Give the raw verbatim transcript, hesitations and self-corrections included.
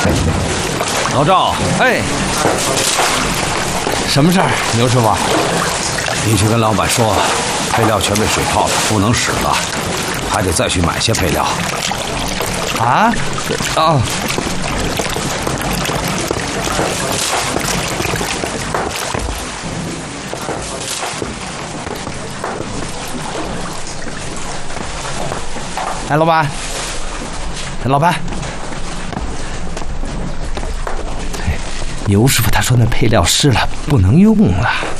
老赵，哎，什么事儿，牛师傅？ 你去跟老板说，配料全被水泡了，不能使了，还得再去买些配料。 啊？啊！哎，老板，老板，牛师傅他说那配料湿了，不能用了。